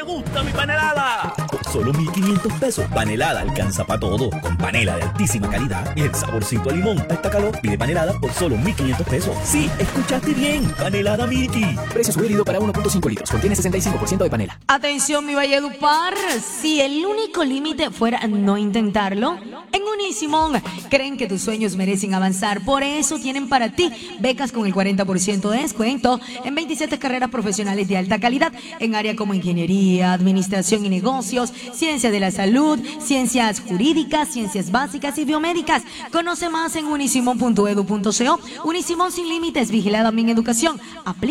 gusta mi panelada. Por solo 1.500 pesos, Panelada alcanza para todo. Con panela de altísima calidad y el saborcito a limón. A esta calor, pide Panelada por solo 1.500 pesos. Sí, escuchaste bien. Panelada Milky. Precio sugerido para 1.5 litros. Contiene 65% de panela. Atención, mi Valledupar. Si el único límite fuera no intentarlo, en Unisimón creen que tus sueños merecen avanzar. Por eso tienen para ti becas con el 40% de descuento en 27 carreras profesionales de alta calidad en áreas como ingeniería, administración y negocios, ciencia de la salud, ciencias jurídicas, ciencias básicas y biomédicas. Conoce más en unisimon.edu.co. Unisimón sin límites, vigilada en educación. Aplica